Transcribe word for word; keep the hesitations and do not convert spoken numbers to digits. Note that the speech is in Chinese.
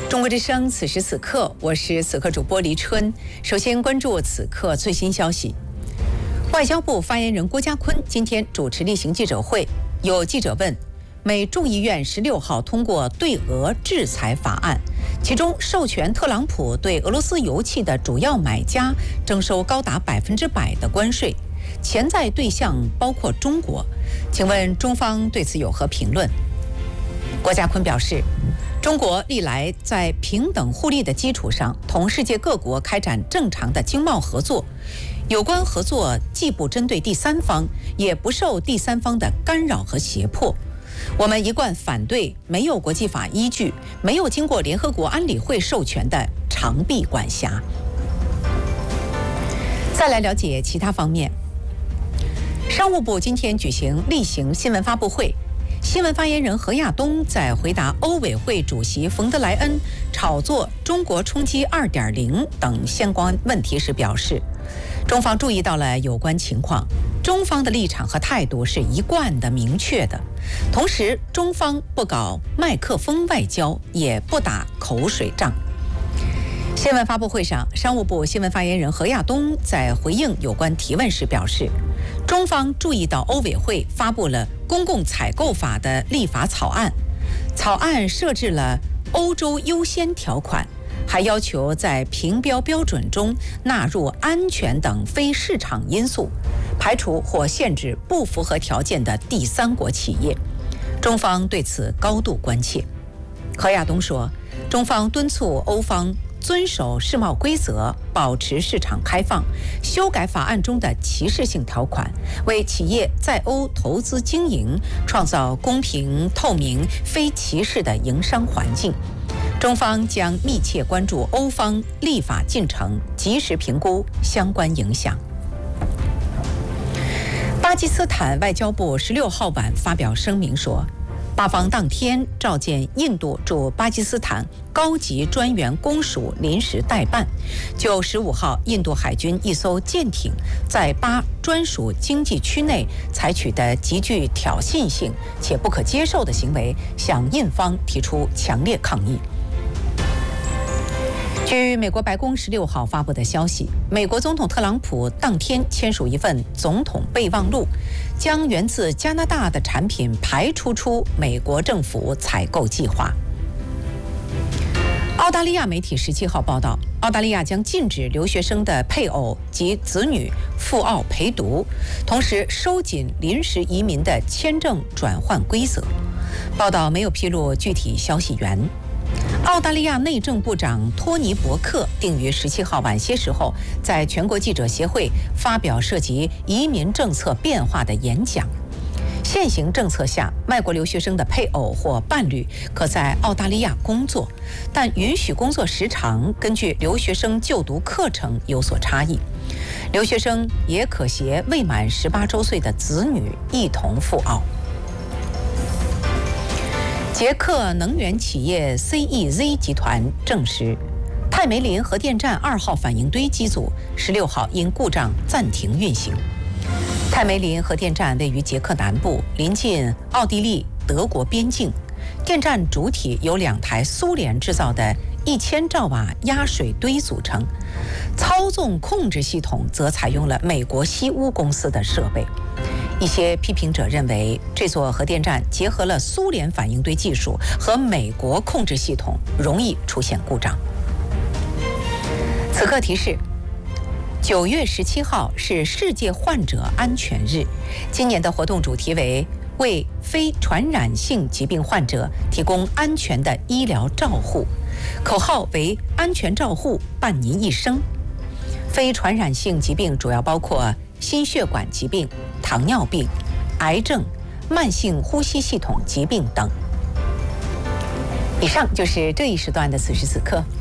中国之声，此时此刻，我是此刻主播黎春。首先关注此刻最新消息。外交部发言人郭家坤今天主持例行记者会，有记者问，美众议院十六号通过对俄制裁法案，其中授权特朗普对俄罗斯油气的主要买家征收高达百分之百的关税，潜在对象包括中国。请问中方对此有何评论？郭家坤表示，中国历来在平等互利的基础上，同世界各国开展正常的经贸合作。有关合作既不针对第三方，也不受第三方的干扰和胁迫。我们一贯反对没有国际法依据、没有经过联合国安理会授权的长臂管辖。再来了解其他方面。商务部今天举行例行新闻发布会。新闻发言人何亚东在回答欧委会主席冯德莱恩炒作中国冲击 二点零 等相关问题时表示，中方注意到了有关情况，中方的立场和态度是一贯的明确的，同时中方不搞麦克风外交，也不打口水仗。新闻发布会上，商务部新闻发言人何亚东在回应有关提问时表示，中方注意到欧委会发布了公共采购法的立法草案，草案设置了欧洲优先条款，还要求在评标标准中纳入安全等非市场因素，排除或限制不符合条件的第三国企业。中方对此高度关切。何亚东说，中方敦促欧方遵守世贸规则，保持市场开放，修改法案中的歧视性条款，为企业在欧投资经营创造公平、透明、非歧视的营商环境。中方将密切关注欧方立法进程，及时评估相关影响。巴基斯坦外交部十六号晚发表声明说，巴方当天召见印度驻巴基斯坦高级专员公署临时代办，就十五号印度海军一艘舰艇在巴专属经济区内采取的极具挑衅性且不可接受的行为，向印方提出强烈抗议。据美国白宫十六号发布的消息，美国总统特朗普当天签署一份总统备忘录，将源自加拿大的产品排除出美国政府采购计划。澳大利亚媒体十七号报道，澳大利亚将禁止留学生的配偶及子女赴澳陪读，同时收紧临时移民的签证转换规则。报道没有披露具体消息源。澳大利亚内政部长托尼·伯克定于十七号晚些时候在全国记者协会发表涉及移民政策变化的演讲。现行政策下，外国留学生的配偶或伴侣可在澳大利亚工作，但允许工作时长根据留学生就读课程有所差异。留学生也可携未满十八周岁的子女一同赴澳。捷克能源企业 C E Z 集团证实，泰梅林核电站二号反应堆机组十六号因故障暂停运行。泰梅林核电站位于捷克南部，临近奥地利、德国边境。电站主体由两台苏联制造的一千兆瓦压水堆组成，操纵控制系统则采用了美国西屋公司的设备。一些批评者认为，这座核电站结合了苏联反应堆技术和美国控制系统，容易出现故障。此刻提示：九月十七号是世界患者安全日，今年的活动主题为为非传染性疾病患者提供安全的医疗照护，口号为“安全照护伴您一生”。非传染性疾病主要包括心血管疾病、糖尿病、癌症、慢性呼吸系统疾病等。以上就是这一时段的此时此刻。